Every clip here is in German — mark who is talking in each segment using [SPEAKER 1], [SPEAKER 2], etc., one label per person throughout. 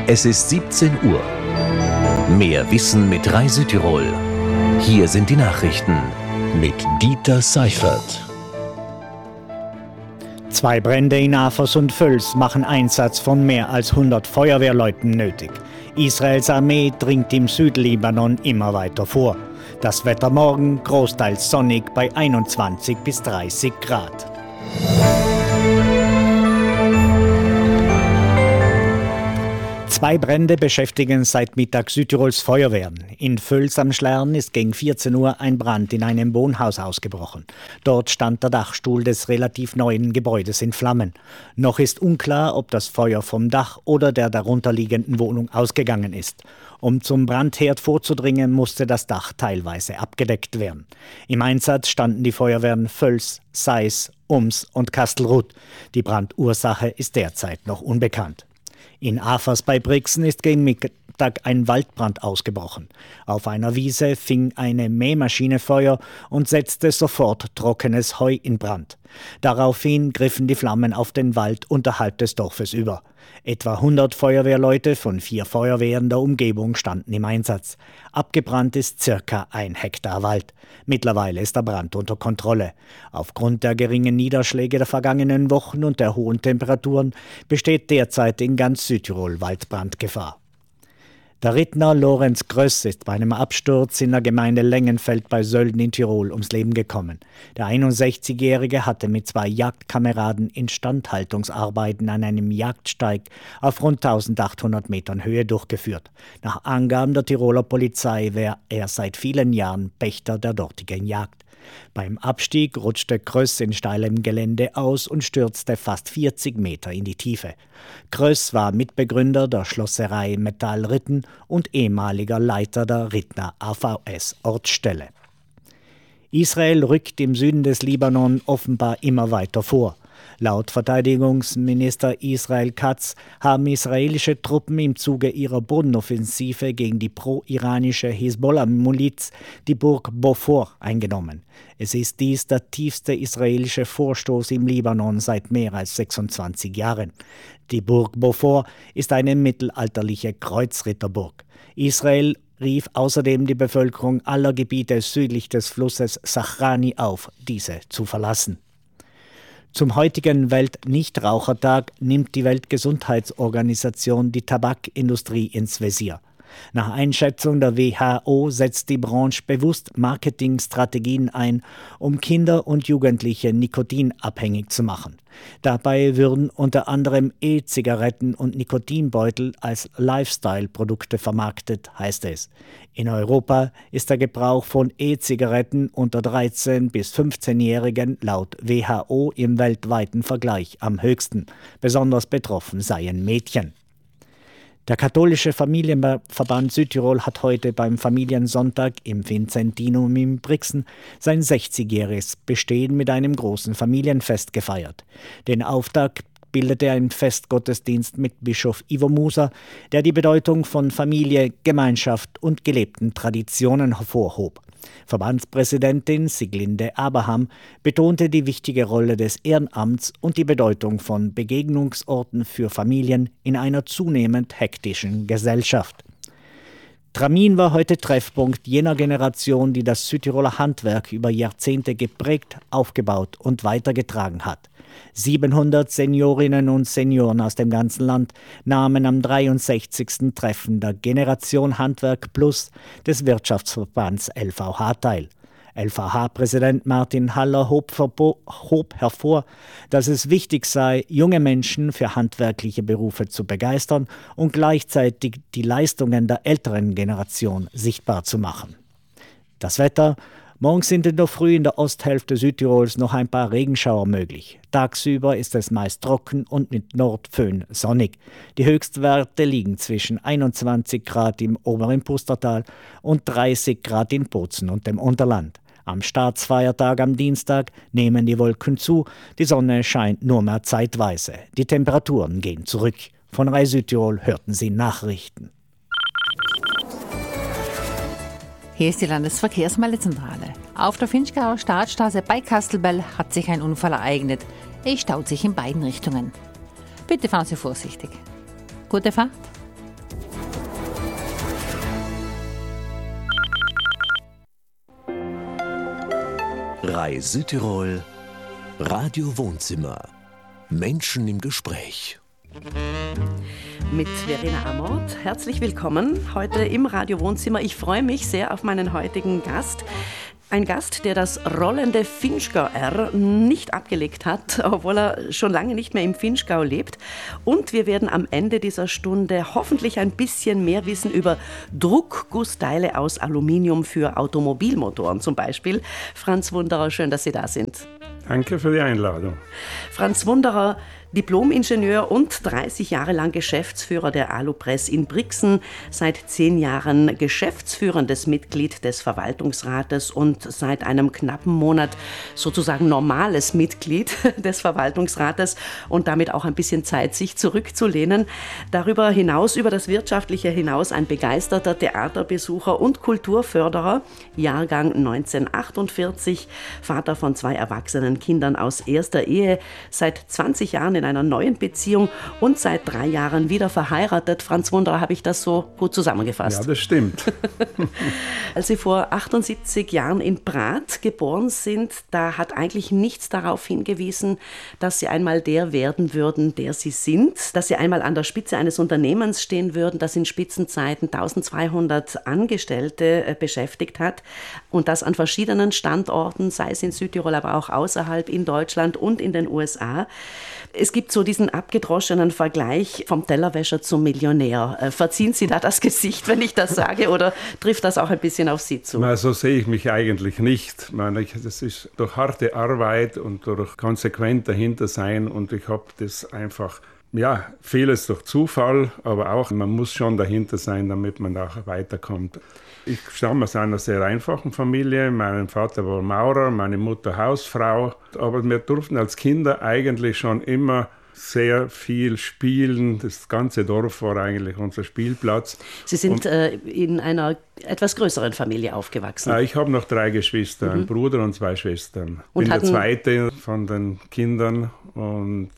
[SPEAKER 1] Es ist 17 Uhr. Mehr Wissen mit Rai Südtirol. Hier sind die Nachrichten mit Dieter Seifert.
[SPEAKER 2] 2 Brände in Afers und Völs machen Einsatz von mehr als 100 Feuerwehrleuten nötig. Israels Armee dringt im Südlibanon immer weiter vor. Das Wetter morgen großteils sonnig bei 21 bis 30 Grad. Zwei Brände beschäftigen seit Mittag Südtirols Feuerwehren. In Völs am Schlern ist gegen 14 Uhr ein Brand in einem Wohnhaus ausgebrochen. Dort stand der Dachstuhl des relativ neuen Gebäudes in Flammen. Noch ist unklar, ob das Feuer vom Dach oder der darunterliegenden Wohnung ausgegangen ist. Um zum Brandherd vorzudringen, musste das Dach teilweise abgedeckt werden. Im Einsatz standen die Feuerwehren Völs, Seis, Ums und Kastelruth. Die Brandursache ist derzeit noch unbekannt. In Afers bei Brixen ist gegen Mittag ein Waldbrand ausgebrochen. Auf einer Wiese fing eine Mähmaschine Feuer und setzte sofort trockenes Heu in Brand. Daraufhin griffen die Flammen auf den Wald unterhalb des Dorfes über. Etwa 100 Feuerwehrleute von 4 Feuerwehren der Umgebung standen im Einsatz. Abgebrannt ist circa 1 Hektar Wald. Mittlerweile ist der Brand unter Kontrolle. Aufgrund der geringen Niederschläge der vergangenen Wochen und der hohen Temperaturen besteht derzeit in ganz Südtirol Waldbrandgefahr. Der Rittner Lorenz Gröss ist bei einem Absturz in der Gemeinde Lengenfeld bei Sölden in Tirol ums Leben gekommen. Der 61-Jährige hatte mit 2 Jagdkameraden Instandhaltungsarbeiten an einem Jagdsteig auf rund 1800 Metern Höhe durchgeführt. Nach Angaben der Tiroler Polizei wäre er seit vielen Jahren Pächter der dortigen Jagd. Beim Abstieg rutschte Gröss in steilem Gelände aus und stürzte fast 40 Meter in die Tiefe. Gröss war Mitbegründer der Schlosserei Metall Ritten und ehemaliger Leiter der Rittner AVS-Ortsstelle. Israel rückt im Süden des Libanon offenbar immer weiter vor. Laut Verteidigungsminister Israel Katz haben israelische Truppen im Zuge ihrer Bodenoffensive gegen die pro-iranische Hisbollah-Miliz die Burg Beaufort eingenommen. Es ist dies der tiefste israelische Vorstoß im Libanon seit mehr als 26 Jahren. Die Burg Beaufort ist eine mittelalterliche Kreuzritterburg. Israel rief außerdem die Bevölkerung aller Gebiete südlich des Flusses Sachrani auf, diese zu verlassen. Zum heutigen Weltnichtrauchertag nimmt die Weltgesundheitsorganisation die Tabakindustrie ins Visier. Nach Einschätzung der WHO setzt die Branche bewusst Marketingstrategien ein, um Kinder und Jugendliche nikotinabhängig zu machen. Dabei würden unter anderem E-Zigaretten und Nikotinbeutel als Lifestyle-Produkte vermarktet, heißt es. In Europa ist der Gebrauch von E-Zigaretten unter 13- bis 15-Jährigen laut WHO im weltweiten Vergleich am höchsten. Besonders betroffen seien Mädchen. Der katholische Familienverband Südtirol hat heute beim Familiensonntag im Vinzentinum in Brixen sein 60-jähriges Bestehen mit einem großen Familienfest gefeiert. Den Auftakt bildete ein Festgottesdienst mit Bischof Ivo Muser, der die Bedeutung von Familie, Gemeinschaft und gelebten Traditionen hervorhob. Verbandspräsidentin Siglinde Abraham betonte die wichtige Rolle des Ehrenamts und die Bedeutung von Begegnungsorten für Familien in einer zunehmend hektischen Gesellschaft. Tramin war heute Treffpunkt jener Generation, die das Südtiroler Handwerk über Jahrzehnte geprägt, aufgebaut und weitergetragen hat. 700 Seniorinnen und Senioren aus dem ganzen Land nahmen am 63. Treffen der Generation Handwerk Plus des Wirtschaftsverbands LVH teil. LVH-Präsident Martin Haller hob hervor, dass es wichtig sei, junge Menschen für handwerkliche Berufe zu begeistern und gleichzeitig die Leistungen der älteren Generation sichtbar zu machen. Das Wetter: Morgen sind in der Früh in der Osthälfte Südtirols noch ein paar Regenschauer möglich. Tagsüber ist es meist trocken und mit Nordföhn sonnig. Die Höchstwerte liegen zwischen 21 Grad im oberen Pustertal und 30 Grad in Bozen und dem Unterland. Am Staatsfeiertag am Dienstag nehmen die Wolken zu, die Sonne scheint nur mehr zeitweise. Die Temperaturen gehen zurück. Von Rai Südtirol hörten Sie Nachrichten.
[SPEAKER 3] Hier ist die Landesverkehrsmeldezentrale. Auf der Finchgauer Staatsstraße bei Kastelbell hat sich ein Unfall ereignet. Es staut sich in beiden Richtungen. Bitte fahren Sie vorsichtig. Gute Fahrt.
[SPEAKER 1] RAI Südtirol, Radio Wohnzimmer. Menschen im Gespräch.
[SPEAKER 4] Mit Verena Amort. Herzlich willkommen heute im Radio Wohnzimmer. Ich freue mich sehr auf meinen heutigen Gast. Ein Gast, der das rollende Vinschgau-R nicht abgelegt hat, obwohl er schon lange nicht mehr im Vinschgau lebt. Und wir werden am Ende dieser Stunde hoffentlich ein bisschen mehr wissen über Druckgussteile aus Aluminium für Automobilmotoren zum Beispiel. Franz Wunderer, schön, dass Sie da sind.
[SPEAKER 5] Danke für die Einladung.
[SPEAKER 4] Franz Wunderer, Diplom-Ingenieur und 30 Jahre lang Geschäftsführer der Alupress in Brixen, seit 10 Jahren geschäftsführendes Mitglied des Verwaltungsrates und seit einem knappen Monat sozusagen normales Mitglied des Verwaltungsrates und damit auch ein bisschen Zeit, sich zurückzulehnen. Darüber hinaus, über das Wirtschaftliche hinaus, ein begeisterter Theaterbesucher und Kulturförderer, Jahrgang 1948, Vater von 2 erwachsenen Kindern aus erster Ehe, seit 20 Jahren in einer neuen Beziehung und seit 3 Jahren wieder verheiratet. Franz Wunderer, habe ich das so gut zusammengefasst?
[SPEAKER 5] Ja, das stimmt.
[SPEAKER 4] Als Sie vor 78 Jahren in Prat geboren sind, da hat eigentlich nichts darauf hingewiesen, dass Sie einmal der werden würden, der Sie sind, dass Sie einmal an der Spitze eines Unternehmens stehen würden, das in Spitzenzeiten 1200 Angestellte beschäftigt hat und das an verschiedenen Standorten, sei es in Südtirol, aber auch außerhalb, in Deutschland und in den USA. Es gibt so diesen abgedroschenen Vergleich vom Tellerwäscher zum Millionär. Verziehen Sie da das Gesicht, wenn ich das sage, oder trifft das auch ein bisschen auf Sie zu?
[SPEAKER 5] Na, so sehe ich mich eigentlich nicht. Das ist durch harte Arbeit und durch konsequent dahinter sein und ich habe das einfach, ja, vieles durch Zufall, aber auch man muss schon dahinter sein, damit man da weiterkommt. Ich stamme aus einer sehr einfachen Familie. Mein Vater war Maurer, meine Mutter Hausfrau. Aber wir durften als Kinder eigentlich schon immer sehr viel spielen. Das ganze Dorf war eigentlich unser Spielplatz.
[SPEAKER 4] Sie sind in einer etwas größeren Familie aufgewachsen.
[SPEAKER 5] Ich habe noch 3 Geschwister, einen Bruder und 2 Schwestern. Ich bin der zweite von den Kindern und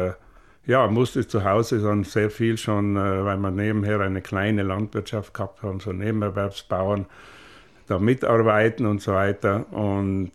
[SPEAKER 5] musste zu Hause dann sehr viel schon, weil wir nebenher eine kleine Landwirtschaft gehabt haben, so Nebenerwerbsbauern, da mitarbeiten und so weiter. Und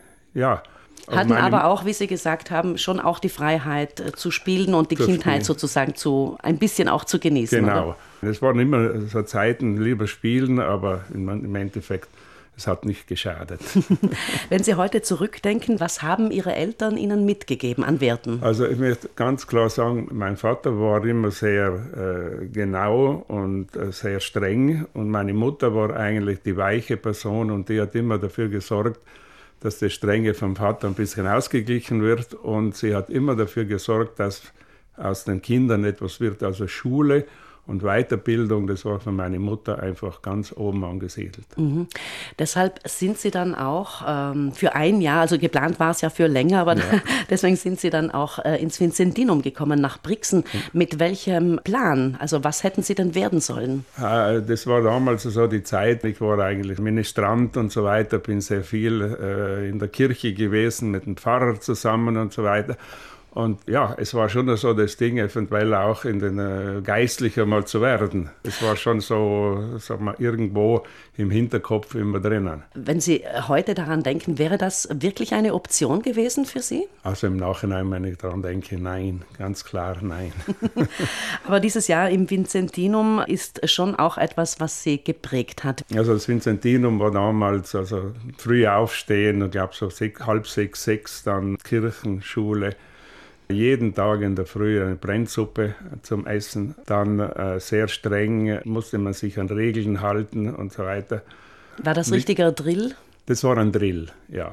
[SPEAKER 4] hatten aber auch, wie Sie gesagt haben, schon auch die Freiheit zu spielen und die Kindheit sozusagen ein bisschen auch zu genießen.
[SPEAKER 5] Genau. Es waren immer so Zeiten, lieber spielen, aber im Endeffekt, es hat nicht geschadet.
[SPEAKER 4] Wenn Sie heute zurückdenken, was haben Ihre Eltern Ihnen mitgegeben an Werten?
[SPEAKER 5] Also ich möchte ganz klar sagen, mein Vater war immer sehr genau und sehr streng und meine Mutter war eigentlich die weiche Person und die hat immer dafür gesorgt, dass das Strenge vom Vater ein bisschen ausgeglichen wird und sie hat immer dafür gesorgt, dass aus den Kindern etwas wird, also Schule und Weiterbildung, das war für meine Mutter einfach ganz oben angesiedelt.
[SPEAKER 4] Mhm. Deshalb sind Sie dann auch für ein Jahr, also geplant war es ja für länger, aber deswegen sind Sie dann auch ins Vincentinum gekommen, nach Brixen. Mit welchem Plan? Also was hätten Sie denn werden sollen?
[SPEAKER 5] Das war damals so die Zeit, ich war eigentlich Ministrant und so weiter, bin sehr viel in der Kirche gewesen, mit dem Pfarrer zusammen und so weiter. Und ja, es war schon so das Ding, eventuell auch in den Geistlicher mal zu werden. Es war schon so, sagen wir, irgendwo im Hinterkopf immer drinnen.
[SPEAKER 4] Wenn Sie heute daran denken, wäre das wirklich eine Option gewesen für Sie?
[SPEAKER 5] Also im Nachhinein, wenn ich daran denke, nein, ganz klar nein.
[SPEAKER 4] Aber dieses Jahr im Vincentinum ist schon auch etwas, was Sie geprägt hat.
[SPEAKER 5] Also das Vincentinum war damals, also früh aufstehen, ich glaube so 5:30, 6, dann Kirchenschule. Jeden Tag in der Früh eine Brennsuppe zum Essen. Dann sehr streng, musste man sich an Regeln halten und so weiter.
[SPEAKER 4] War das richtiger Drill?
[SPEAKER 5] Das war ein Drill, ja.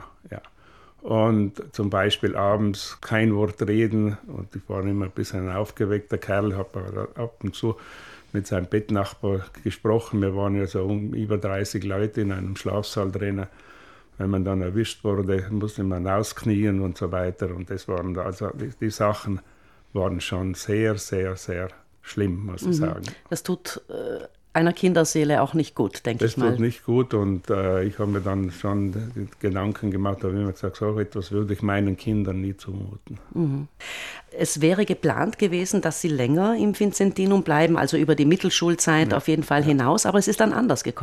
[SPEAKER 5] Und zum Beispiel abends kein Wort reden. Und ich war immer ein bisschen ein aufgeweckter Kerl, habe aber ab und zu mit seinem Bettnachbar gesprochen. Wir waren ja so über 30 Leute in einem Schlafsaal drinnen. Wenn man dann erwischt wurde, musste man ausknien und so weiter. Und das waren also die Sachen waren schon sehr, sehr, sehr schlimm, muss ich sagen.
[SPEAKER 4] Das tut einer Kinderseele auch nicht gut, denke ich mal.
[SPEAKER 5] Das tut nicht gut und ich habe mir dann schon Gedanken gemacht, habe immer gesagt, so etwas würde ich meinen Kindern nie zumuten.
[SPEAKER 4] Mhm. Es wäre geplant gewesen, dass Sie länger im Vincentinum bleiben, also über die Mittelschulzeit auf jeden Fall hinaus, aber es ist dann anders gekommen.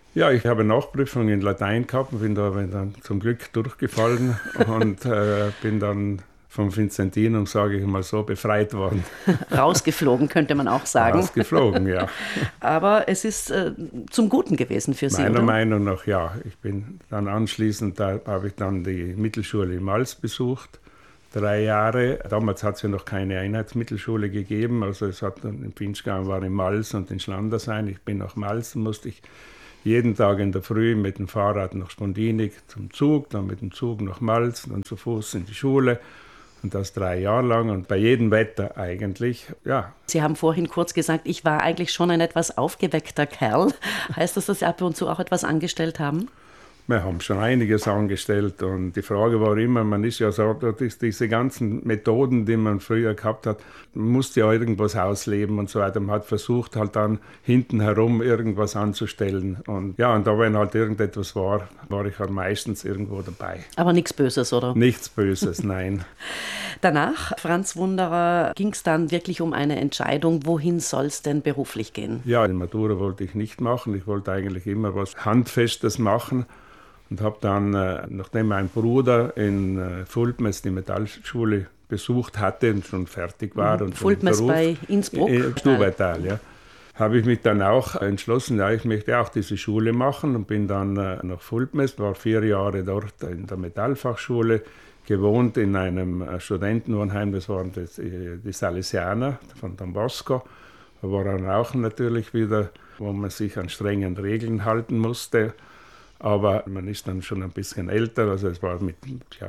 [SPEAKER 5] Ja, ich habe eine Nachprüfung in Latein gehabt und bin dann zum Glück durchgefallen und bin dann vom Vinzentinum, sage ich mal so, befreit worden.
[SPEAKER 4] Rausgeflogen, könnte man auch sagen.
[SPEAKER 5] Rausgeflogen, ja.
[SPEAKER 4] Aber es ist zum Guten gewesen für Sie,
[SPEAKER 5] Meiner
[SPEAKER 4] oder?
[SPEAKER 5] Meinung nach, ja. Ich bin dann anschließend, da habe ich dann die Mittelschule in Mals besucht, 3 Jahre. Damals hat es ja noch keine Einheitsmittelschule gegeben, also es hat dann in Vinchgau war in Mals und in Schlandersheim. Ich bin nach Mals, dann musste ich jeden Tag in der Früh mit dem Fahrrad nach Spondinik zum Zug, dann mit dem Zug nach Mals, dann zu Fuß in die Schule. Und das 3 Jahre lang und bei jedem Wetter eigentlich, ja.
[SPEAKER 4] Sie haben vorhin kurz gesagt, ich war eigentlich schon ein etwas aufgeweckter Kerl. Heißt das, dass Sie ab und zu auch etwas angestellt haben?
[SPEAKER 5] Wir haben schon einiges angestellt und die Frage war immer, man ist ja so, diese ganzen Methoden, die man früher gehabt hat, man musste ja irgendwas ausleben und so weiter. Man hat versucht halt dann hinten herum irgendwas anzustellen und ja, und da wenn halt irgendetwas war ich halt meistens irgendwo dabei.
[SPEAKER 4] Aber nichts Böses, oder?
[SPEAKER 5] Nichts Böses, nein.
[SPEAKER 4] Danach, Franz Wunderer, ging es dann wirklich um eine Entscheidung, wohin soll es denn beruflich gehen?
[SPEAKER 5] Ja, die Matura wollte ich nicht machen, ich wollte eigentlich immer was Handfestes machen. Und habe dann, nachdem mein Bruder in Fulpmes die Metallschule besucht hatte und schon fertig war. Und
[SPEAKER 4] Fulpmes bei Innsbruck?
[SPEAKER 5] Stubaital, ja. Habe ich mich dann auch entschlossen, ja, ich möchte auch diese Schule machen und bin dann nach Fulpmes, war 4 Jahre dort in der Metallfachschule, gewohnt in einem Studentenwohnheim, das waren die Salesianer von Don Bosco. Da war dann auch natürlich wieder, wo man sich an strengen Regeln halten musste. Aber man ist dann schon ein bisschen älter, also es war mit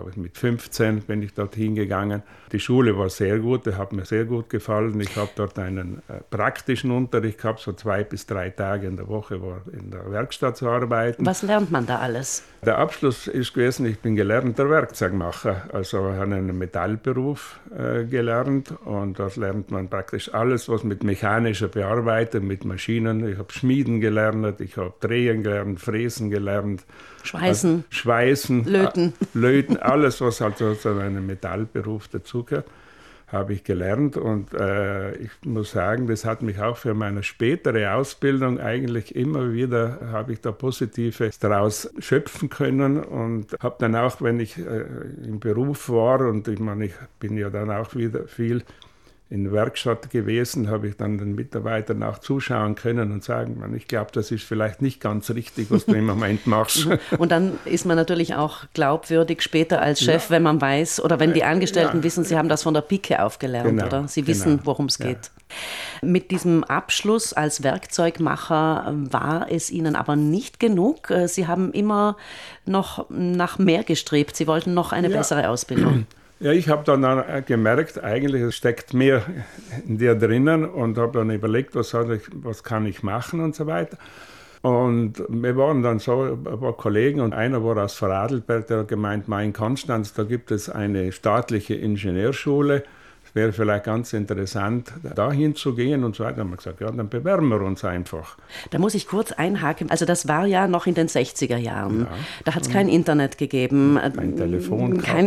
[SPEAKER 5] 15 bin ich dort hingegangen. Die Schule war sehr gut, die hat mir sehr gut gefallen. Ich habe dort einen praktischen Unterricht gehabt, so 2 bis 3 Tage in der Woche war in der Werkstatt zu arbeiten.
[SPEAKER 4] Was lernt man da alles?
[SPEAKER 5] Der Abschluss ist gewesen, ich bin gelernter Werkzeugmacher, also ich habe einen Metallberuf gelernt und dort lernt man praktisch alles, was mit mechanischer Bearbeitung, mit Maschinen, ich habe Schmieden gelernt, ich habe Drehen gelernt, Fräsen gelernt, Schweißen, Löten, alles, was halt so zu einem Metallberuf dazugehört, habe ich gelernt. Und ich muss sagen, das hat mich auch für meine spätere Ausbildung eigentlich immer wieder, habe ich da Positives daraus schöpfen können. Und habe dann auch, wenn ich im Beruf war, und ich meine, ich bin ja dann auch wieder viel in der Werkstatt gewesen, habe ich dann den Mitarbeitern auch zuschauen können und sagen, ich glaube, das ist vielleicht nicht ganz richtig, was du im Moment machst.
[SPEAKER 4] Und dann ist man natürlich auch glaubwürdig später als Chef, wenn man weiß, oder wenn die Angestellten wissen, sie haben das von der Pike aufgelernt, genau, oder? Sie wissen, worum es geht. Mit diesem Abschluss als Werkzeugmacher war es Ihnen aber nicht genug. Sie haben immer noch nach mehr gestrebt. Sie wollten noch eine bessere Ausbildung.
[SPEAKER 5] Ja, ich habe dann gemerkt, eigentlich es steckt mehr in dir drinnen und habe dann überlegt, was kann ich machen und so weiter. Und wir waren dann so ein paar Kollegen und einer war aus Vorarlberg, der hat gemeint, in Konstanz, da gibt es eine staatliche Ingenieurschule. Es wäre vielleicht ganz interessant, dahin zu gehen und so weiter. Da haben wir gesagt, ja, dann bewerben wir uns einfach.
[SPEAKER 4] Da muss ich kurz einhaken. Also das war ja noch in den 60er Jahren. Ja. Da hat es kein Internet gegeben.
[SPEAKER 5] Kein Telefon.
[SPEAKER 4] Kein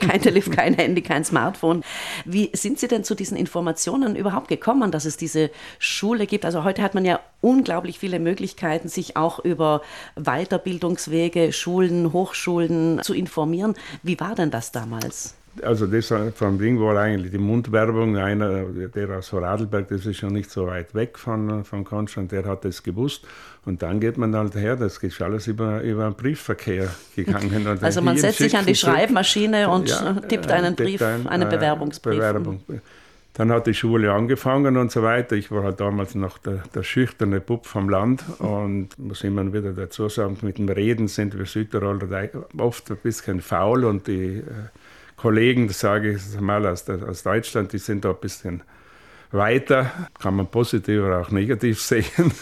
[SPEAKER 4] Handy, kein Smartphone. Wie sind Sie denn zu diesen Informationen überhaupt gekommen, dass es diese Schule gibt? Also heute hat man ja unglaublich viele Möglichkeiten, sich auch über Weiterbildungswege, Schulen, Hochschulen zu informieren. Wie war denn das damals?
[SPEAKER 5] Also das vom Ding war eigentlich die Mundwerbung. Einer, der aus Vorarlberg, das ist schon nicht so weit weg von Konstanz, der hat das gewusst. Und dann geht man halt her, das ist alles über einen Briefverkehr gegangen. Und
[SPEAKER 4] also man setzt sich an die Schreibmaschine und tippt einen Brief, eine Bewerbungsbrief.
[SPEAKER 5] Dann hat die Schule angefangen und so weiter. Ich war halt damals noch der schüchterne Bub vom Land und muss immer wieder dazu sagen, mit dem Reden sind wir Südtiroler oft ein bisschen faul und die Kollegen, das sage ich mal aus Deutschland, die sind da ein bisschen weiter, kann man positiv oder auch negativ sehen.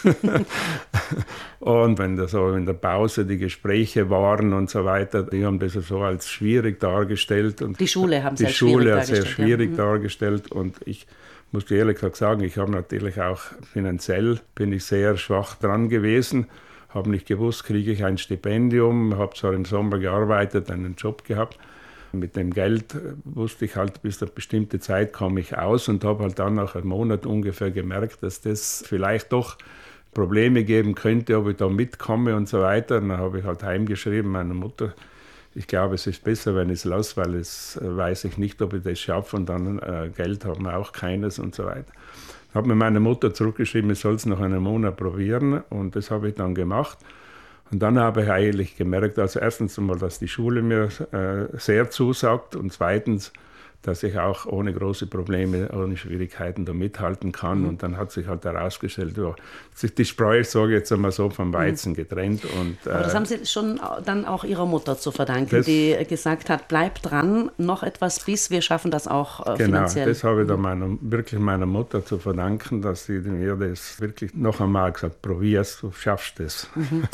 [SPEAKER 5] Und wenn da so in der Pause die Gespräche waren und so weiter, die haben das so als schwierig dargestellt. Und
[SPEAKER 4] die Schule haben
[SPEAKER 5] es sehr schwierig dargestellt. Und ich muss ehrlich gesagt sagen, ich habe natürlich auch finanziell, bin ich sehr schwach dran gewesen, habe nicht gewusst, kriege ich ein Stipendium, habe zwar im Sommer gearbeitet, einen Job gehabt. Mit dem Geld wusste ich halt, bis eine bestimmte Zeit komme ich aus und habe halt dann nach einem Monat ungefähr gemerkt, dass das vielleicht doch Probleme geben könnte, ob ich da mitkomme und so weiter. Und dann habe ich halt heimgeschrieben, meiner Mutter, ich glaube, es ist besser, wenn ich es lasse, weil es weiß ich nicht, ob ich das schaffe und dann Geld haben wir auch keines und so weiter. Ich habe mir meine Mutter zurückgeschrieben, ich soll es noch einen Monat probieren und das habe ich dann gemacht. Und dann habe ich eigentlich gemerkt, also erstens einmal, dass die Schule mir sehr zusagt und zweitens, dass ich auch ohne große Probleme, ohne Schwierigkeiten da mithalten kann. Und dann hat sich halt herausgestellt, ja, sich die Spreu, sage ich jetzt einmal so, vom Weizen getrennt. Und,
[SPEAKER 4] aber das haben Sie schon dann auch Ihrer Mutter zu verdanken, die gesagt hat, bleib dran, noch etwas bis, wir schaffen das auch finanziell.
[SPEAKER 5] Genau, das habe ich dann wirklich meiner Mutter zu verdanken, dass sie mir das wirklich noch einmal gesagt, probier's, du schaffst es.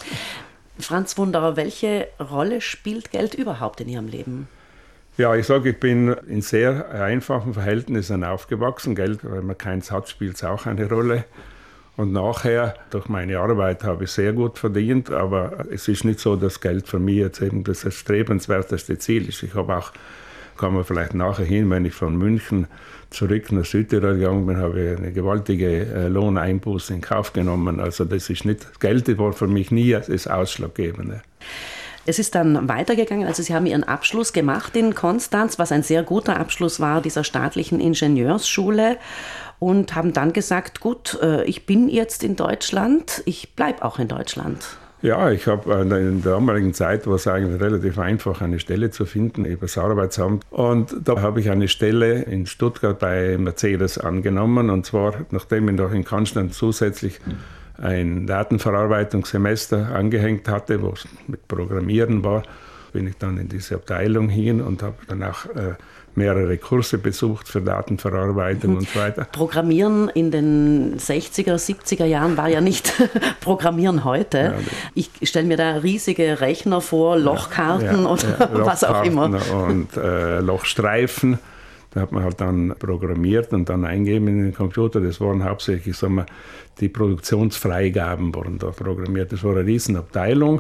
[SPEAKER 4] Franz Wunderer, welche Rolle spielt Geld überhaupt in Ihrem Leben?
[SPEAKER 5] Ja, ich sage, ich bin in sehr einfachen Verhältnissen aufgewachsen. Geld, wenn man keins hat, spielt es auch eine Rolle. Und nachher, durch meine Arbeit, habe ich sehr gut verdient. Aber es ist nicht so, dass Geld für mich jetzt eben das erstrebenswerteste Ziel ist. Ich habe auch, kann man vielleicht nachher hin, wenn ich von München zurück nach Südtirol gegangen bin, habe ich eine gewaltige Lohneinbuße in Kauf genommen. Also das ist nicht, Geld war für mich nie das Ausschlaggebende.
[SPEAKER 4] Es ist dann weitergegangen, also Sie haben Ihren Abschluss gemacht in Konstanz, was ein sehr guter Abschluss war, dieser staatlichen Ingenieursschule, und haben dann gesagt, gut, ich bin jetzt in Deutschland, ich bleibe auch in Deutschland.
[SPEAKER 5] Ja, ich habe in der damaligen Zeit war es eigentlich relativ einfach, eine Stelle zu finden über das Arbeitsamt. Und da habe ich eine Stelle in Stuttgart bei Mercedes angenommen, und zwar, nachdem ich noch in Konstanz zusätzlich ein Datenverarbeitungssemester angehängt hatte, wo es mit Programmieren war, bin ich dann in diese Abteilung hin und habe dann auch mehrere Kurse besucht für Datenverarbeitung und so weiter.
[SPEAKER 4] Programmieren in den 60er, 70er Jahren war ja nicht Programmieren heute. Ja, ich stelle mir da riesige Rechner vor, Lochkarten oder was auch immer.
[SPEAKER 5] Und Lochstreifen. Da hat man halt dann programmiert und dann eingegeben in den Computer. Das waren hauptsächlich, sagen wir, die Produktionsfreigaben wurden da programmiert. Das war eine Riesenabteilung.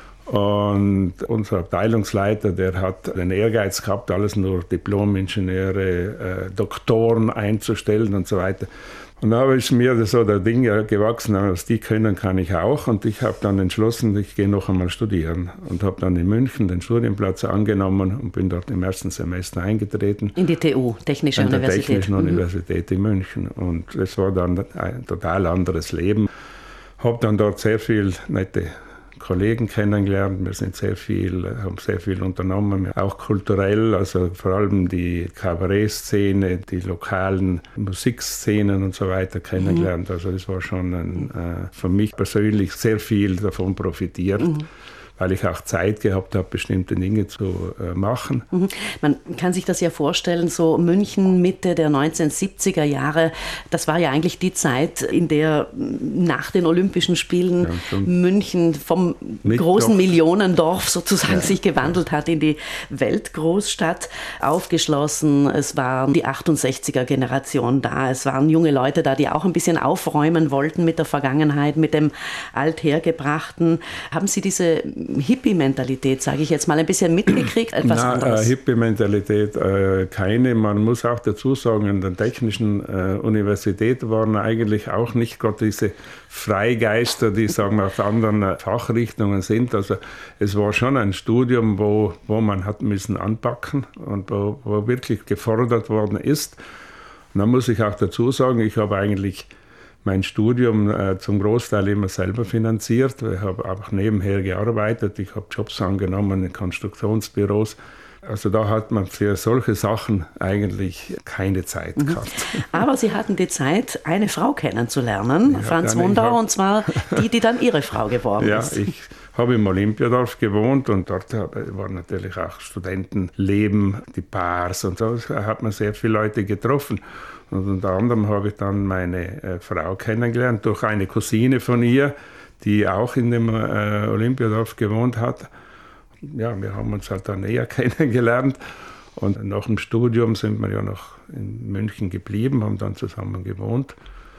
[SPEAKER 5] Und unser Abteilungsleiter, der hat den Ehrgeiz gehabt, alles nur Diplom-Ingenieure, Doktoren einzustellen und so weiter. Und da ist mir so der Ding gewachsen, was die können, kann ich auch. Und ich habe dann entschlossen, ich gehe noch einmal studieren. Und habe dann in München den Studienplatz angenommen und bin dort im ersten Semester eingetreten.
[SPEAKER 4] In die TU, Technische Universität.
[SPEAKER 5] In der Technischen Universität in München. Und das war dann ein total anderes Leben. Habe dann dort sehr viel nette Kollegen kennengelernt. Wir sind haben sehr viel unternommen, auch kulturell, also vor allem die Kabarettszene, die lokalen Musikszenen und so weiter kennengelernt. Also das war schon für mich persönlich sehr viel davon profitiert. Weil ich auch Zeit gehabt habe, bestimmte Dinge zu machen.
[SPEAKER 4] Man kann sich das ja vorstellen, so München Mitte der 1970er Jahre, das war ja eigentlich die Zeit, in der nach den Olympischen Spielen München vom großen Millionendorf sozusagen sich gewandelt hat in die Weltgroßstadt. Aufgeschlossen, es war die 68er-Generation da, es waren junge Leute da, die auch ein bisschen aufräumen wollten mit der Vergangenheit, mit dem Althergebrachten. Haben Sie diese Hippie-Mentalität, sage ich jetzt mal, ein bisschen mitgekriegt? Etwas anderes?
[SPEAKER 5] Hippie-Mentalität keine. Man muss auch dazu sagen, an der Technischen Universität waren eigentlich auch nicht gerade diese Freigeister, die sagen wir, auf anderen Fachrichtungen sind. Also es war schon ein Studium, wo man hat müssen anpacken und wo wirklich gefordert worden ist. Und dann muss ich auch dazu sagen, ich habe eigentlich mein Studium zum Großteil immer selber finanziert. Ich habe auch nebenher gearbeitet. Ich habe Jobs angenommen in Konstruktionsbüros. Also da hat man für solche Sachen eigentlich keine Zeit gehabt.
[SPEAKER 4] Aber Sie hatten die Zeit, eine Frau kennenzulernen, Franz Wunderer, und zwar die dann Ihre Frau geworden ist.
[SPEAKER 5] Ja, ich habe im Olympiadorf gewohnt und dort waren natürlich auch Studentenleben, die Bars und so. Da hat man sehr viele Leute getroffen. Und unter anderem habe ich dann meine Frau kennengelernt durch eine Cousine von ihr, die auch in dem Olympiadorf gewohnt hat. Ja, wir haben uns halt dann näher kennengelernt. Und nach dem Studium sind wir ja noch in München geblieben, haben dann zusammen gewohnt.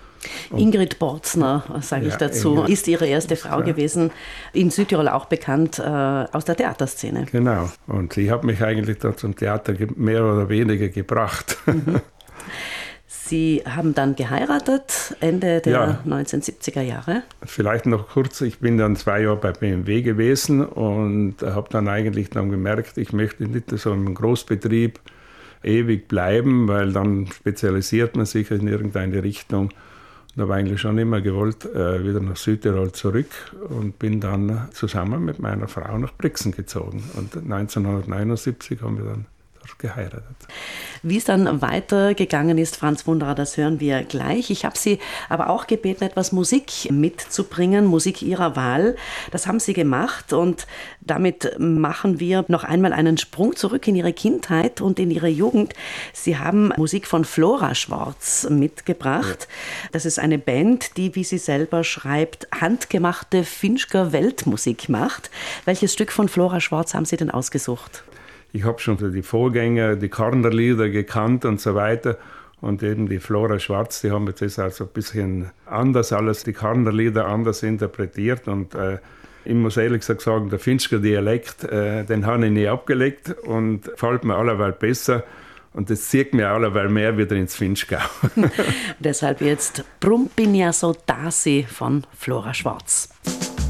[SPEAKER 4] Ingrid Borzner, sage ich dazu, Ingrid ist Ihre erste Frau gewesen, in Südtirol auch bekannt aus der Theaterszene.
[SPEAKER 5] Genau, und sie hat mich eigentlich da zum Theater mehr oder weniger gebracht.
[SPEAKER 4] Sie haben dann geheiratet, Ende der 1970er Jahre.
[SPEAKER 5] Vielleicht noch kurz, ich bin dann 2 Jahre bei BMW gewesen und habe dann eigentlich gemerkt, ich möchte nicht so im Großbetrieb ewig bleiben, weil dann spezialisiert man sich in irgendeine Richtung. Und habe eigentlich schon immer gewollt, wieder nach Südtirol zurück und bin dann zusammen mit meiner Frau nach Brixen gezogen. Und 1979 haben wir dann dort geheiratet.
[SPEAKER 4] Wie es dann weitergegangen ist, Franz Wunderer, das hören wir gleich. Ich habe Sie aber auch gebeten, etwas Musik mitzubringen, Musik Ihrer Wahl. Das haben Sie gemacht und damit machen wir noch einmal einen Sprung zurück in Ihre Kindheit und in Ihre Jugend. Sie haben Musik von Flora Schwarz mitgebracht. Ja. Das ist eine Band, die, wie sie selber schreibt, handgemachte Finsker Weltmusik macht. Welches Stück von Flora Schwarz haben Sie denn ausgesucht?
[SPEAKER 5] Ich habe schon die Vorgänger, die Karnerlieder gekannt und so weiter. Und eben die Flora Schwarz, die haben jetzt das also ein bisschen anders alles, die Karnerlieder anders interpretiert. Und ich muss ehrlich gesagt sagen, der Finsker Dialekt, den habe ich nie abgelegt und gefällt mir allerweil besser. Und das zieht mir allerweil mehr wieder ins Finchgau.
[SPEAKER 4] Deshalb jetzt Brumpinja so Dasi von Flora Schwarz.